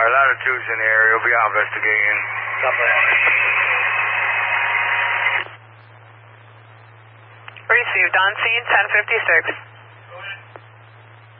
Latitude's in the area. We'll be out investigating. Received on scene 1056.